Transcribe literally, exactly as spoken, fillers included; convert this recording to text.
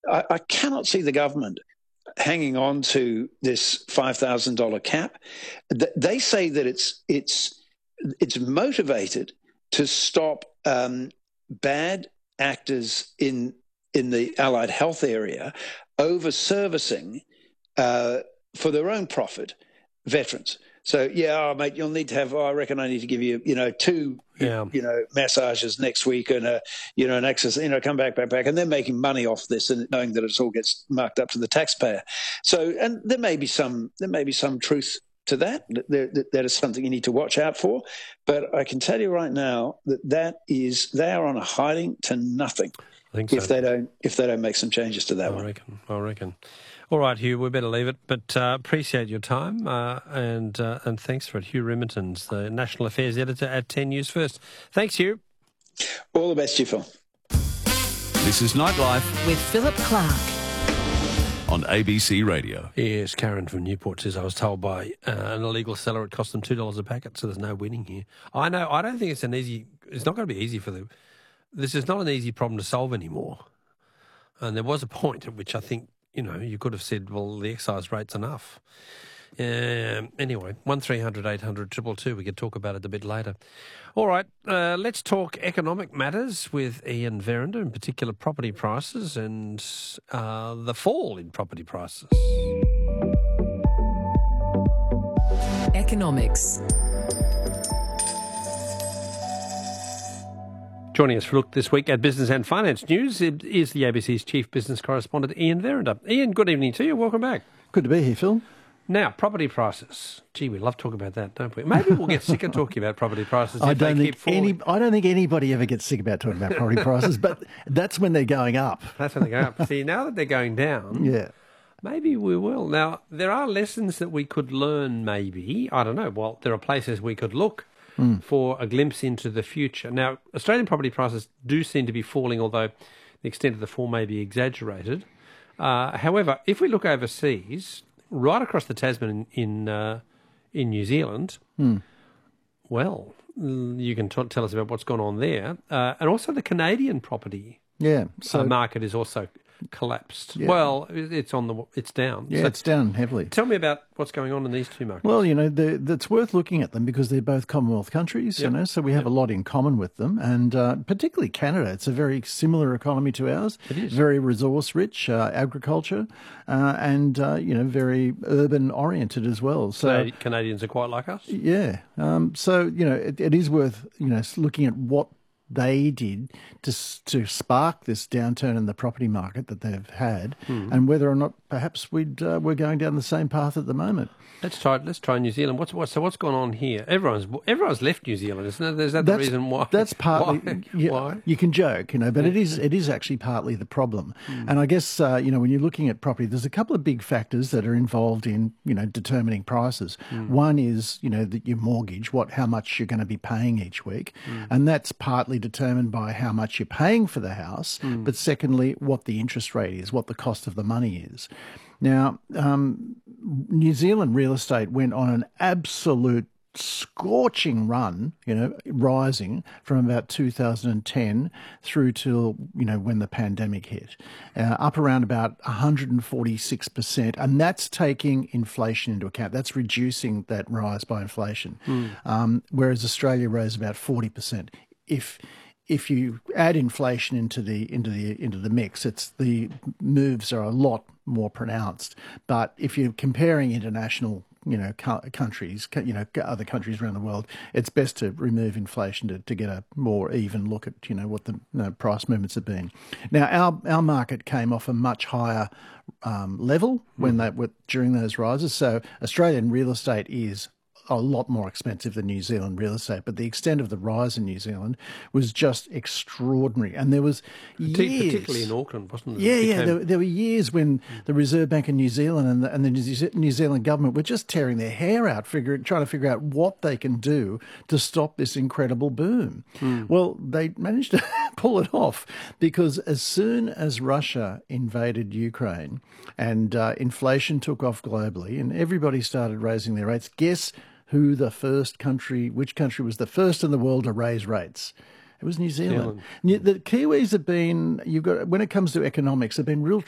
I, I cannot see the government hanging on to this five thousand dollars cap. They say that it's it's it's motivated to stop um, bad actors in in the allied health area over servicing uh, for their own profit veterans. So yeah, oh, mate, you'll need to have. Oh, I reckon I need to give you, you know, two, yeah. you know, massages next week and a, you know, an exercise. You know, come back, back, back, and they're making money off this and knowing that it all gets marked up to the taxpayer. So, and there may be some, there may be some truth to that. There, that is something you need to watch out for. But I can tell you right now that that is they are on a hiding to nothing. I think if so. they don't, if they don't make some changes to that I one. reckon. I reckon. All right, Hugh, we better leave it, but uh, appreciate your time uh, and uh, and thanks for it. Hugh Rimmington's the National Affairs Editor at ten News First. Thanks, Hugh. All the best to you, Phil. This is Nightlife with Philip Clark on A B C Radio. Yes, Karen from Newport says, I was told by uh, an illegal seller it cost them two dollars a packet, so there's no winning here. I know, I don't think it's an easy, it's not going to be easy for them. This is not an easy problem to solve anymore. And there was a point at which I think, you know, you could have said, well, the excise rate's enough. Um, anyway, one three hundred eight hundred two two two. We could talk about it a bit later. All right, uh, let's talk economic matters with Ian Verrinder, in particular property prices and uh, the fall in property prices. Economics. Joining us for a look this week at Business and Finance News is the A B C's Chief Business Correspondent, Ian Verrinder. Ian, good evening to you. Welcome back. Good to be here, Phil. Now, property prices. Gee, we love talking about that, don't we? Maybe we'll get sick of talking about property prices. I if don't they think keep falling. any. I don't think anybody ever gets sick about talking about property prices, but that's when they're going up. That's when they go up. See, now that they're going down, yeah, maybe we will. Now, there are lessons that we could learn. Maybe I don't know. Well, there are places we could look mm. for a glimpse into the future. Now, Australian property prices do seem to be falling, although the extent of the fall may be exaggerated. Uh, however, if we look overseas, right across the Tasman in in, uh, in New Zealand, mm. well, you can t- tell us about what's gone on there, uh, and also the Canadian property yeah, so, uh, market is also collapsed. Yeah. Well, it's on the it's down. Yeah, so it's down heavily. Tell me about what's going on in these two markets. Well, you know, it's worth looking at them because they're both Commonwealth countries, yep. you know, so we have yep. a lot in common with them. And uh, particularly Canada, it's a very similar economy to ours. It is. Very resource-rich, uh, agriculture, uh, and, uh, you know, very urban-oriented as well. So, so Canadians are quite like us? Yeah. Um, so, you know, it, it is worth, you know, looking at what they did to to spark this downturn in the property market that they've had, hmm. and whether or not perhaps we'd uh, we're going down the same path at the moment. Let's try. Let's try New Zealand. What's what? So what's gone on here? Everyone's everyone's left New Zealand, isn't it? Is that that's, the reason why? That's partly. Why? You, why? You can joke, you know, but it is it is actually partly the problem. Mm. And I guess uh, you know, when you're looking at property, there's a couple of big factors that are involved in, you know, determining prices. Mm. One is, you know, that your mortgage, what how much you're going to be paying each week, mm. and that's partly determined by how much you're paying for the house. Mm. But secondly, what the interest rate is, what the cost of the money is. Now, um, New Zealand real estate went on an absolute scorching run, you know, rising from about two thousand ten through till, you know, when the pandemic hit, uh, up around about one hundred forty-six percent. And that's taking inflation into account. That's reducing that rise by inflation. Mm. Um, whereas Australia rose about forty percent. If If you add inflation into the into the into the mix, it's the moves are a lot more pronounced. But if you're comparing international, you know, countries, you know, other countries around the world, it's best to remove inflation to, to get a more even look at, you know, what the you know, price movements have been. Now, our our market came off a much higher um, level when mm. they were during those rises. So Australian real estate is a lot more expensive than New Zealand real estate, but the extent of the rise in New Zealand was just extraordinary. And there was years... Particularly in Auckland, wasn't it? Yeah, it yeah. became... There, there were years when the Reserve Bank of New Zealand and the, and the New Zealand government were just tearing their hair out, figuring, trying to figure out what they can do to stop this incredible boom. Mm. Well, they managed to pull it off because as soon as Russia invaded Ukraine and uh, inflation took off globally and everybody started raising their rates, guess who the first country, which country was the first in the world to raise rates? It was New Zealand. Zealand. The Kiwis have been, you've got, when it comes to economics, have been real